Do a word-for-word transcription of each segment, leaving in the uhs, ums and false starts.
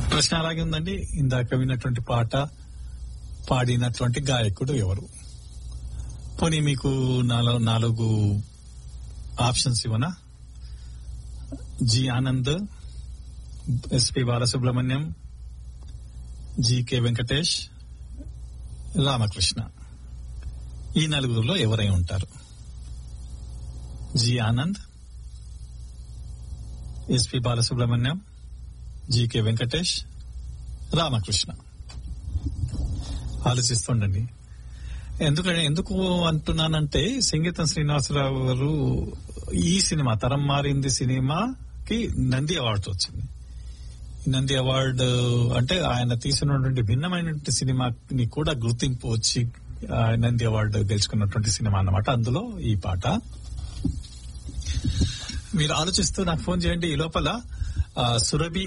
ప్రశ్న అలాగే ఉందండి. ఇందాక విన్నటువంటి పాట పాడినటువంటి గాయకుడు ఎవరు? పోనీ మీకు నాలుగు నాలుగు ఆప్షన్స్ ఇవ్వనా? G Anand, SP Balasubrahmanyam, GK Venkatesh, Ramakrishna. ఈ నలుగురులో ఎవరై ఉంటారు? G Anand, SP Balasubrahmanyam, GK Venkatesh, Ramakrishna. ఆలోచిస్తుండండి. ఎందుకంటే ఎందుకు అంటున్నానంటే సంగీతం శ్రీనివాసరావు గారు ఈ సినిమా తరం మారింది సినిమాకి నంది అవార్డు వచ్చింది. నంది అవార్డు అంటే ఆయన తీసినటువంటి భిన్నమైనటువంటి సినిమాని కూడా గుర్తింపు వచ్చి నంది అవార్డు గెలుచుకున్నటువంటి సినిమా అన్నమాట. అందులో ఈ పాట. మీరు ఆలోచిస్తూ నాకు ఫోన్ చేయండి. ఈ లోపల సురభి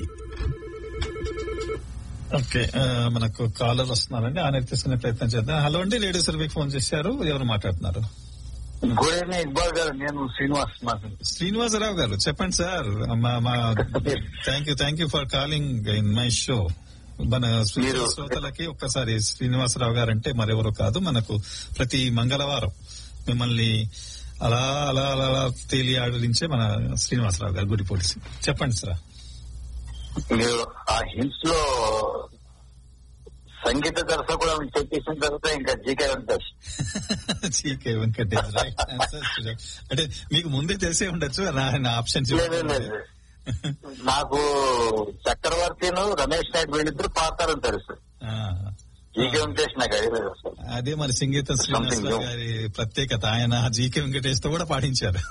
ఓకే మనకు కాలర్ వస్తున్నారండి. ఆయన తీసుకునే ప్రయత్నం చేద్దాం. హలో అండి, లేడీ సురభికి ఫోన్ చేశారు. ఎవరు మాట్లాడుతున్నారు? గుడ్ ఈవినింగ్ ఇక్బాల్ గారు, నేను శ్రీనివాస్ మాట్లాడుతున్నాను. శ్రీనివాసరావు గారు చెప్పండి sir. Thank you thank you for calling in my show. మన శ్రోతలకి ఒక్కసారి శ్రీనివాసరావు గారు అంటే మరెవరో కాదు, మనకు ప్రతి మంగళవారం మిమ్మల్ని అలా అలా అలా తేలి ఆడలించే మన శ్రీనివాసరావు గారు, గుడి పోలీసు. చెప్పండి సార్. మీరు ఆ హింట్స్ లో సంగీత దర్శకుడు చెప్పేసిన తర్వాత ఇంకా GK Venkatesh. GK Venkatesh right answer. అంటే మీకు ముందే తెలిసే ఉండొచ్చు నా ఆప్షన్స్. నాకు చక్రవర్తిను రమేష్ నాయుడు వీళ్ళిద్దరు పాడతారని తెలుసు. జీకే వెంకటేష్ నాకు ఐడియా. అదే మరి సంగీతం శ్రీనివాసరావు గారి ప్రత్యేకత. ఆయన జీకే వెంకటేష్ తో కూడా పాడించారు.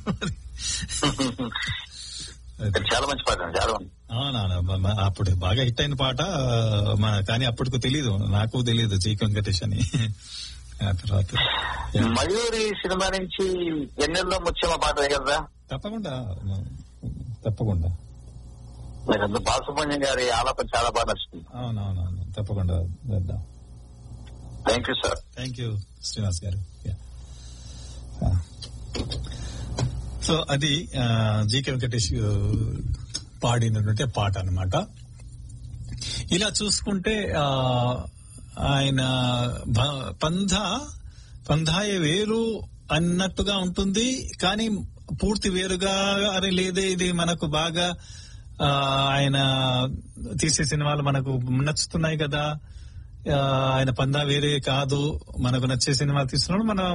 చాలా మంచి పాట, చాలా అవునా. అప్పుడు బాగా హిట్ అయిన పాట, కానీ అప్పటికి తెలీదు, నాకు తెలీదు జీకే వెంకటేష్ అని. తర్వాత మయూరి సినిమా నుంచి ఎన్నెల్లో ముత్యమ పాట కదా. తప్పకుండా తప్పకుండా మీరు బాలసుబ్రహ్మణ్యం గారి ఆలాపన చాలా బాగా నచ్చుతుంది. అవునవునవును, తప్పకుండా వేద్దాం. Thank you sir. Thank you Srinivas గారు. సో అది జీకే వెంకటేష్ పాడినటువంటి పాట అన్నమాట. ఇలా చూసుకుంటే ఆయన పంధ పంధాయ వేరు అన్నట్టుగా ఉంటుంది, కానీ పూర్తి వేరుగా అరే లేదే ఇది మనకు బాగా ఆయన తీసే సినిమాలు మనకు నచ్చుతున్నాయి కదా, ఆయన పందా వేరే కాదు, మనకు నచ్చే సినిమాలు తీస్తున్నాడు, మన